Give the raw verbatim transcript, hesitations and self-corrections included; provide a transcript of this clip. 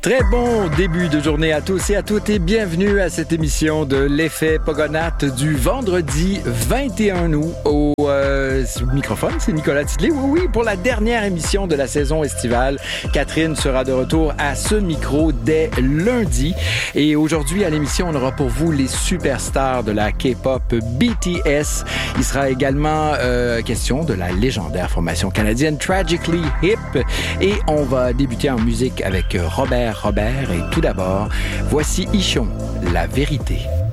Très bon début de journée à tous et à toutes et bienvenue à cette émission de l'Effet Pogonates du vendredi vingt et un août. Au euh, microphone, c'est Nicolas Tidley. Oui, oui, pour la dernière émission de la saison estivale. Catherine sera de retour à ce micro dès lundi. Et aujourd'hui, à l'émission, on aura pour vous les superstars de la K-pop B T S. Il sera également euh, question de la légendaire formation canadienne Tragically Hip. Et on va débuter en musique avec Robert Robert. Et tout d'abord, voici Ichon, La Vérité.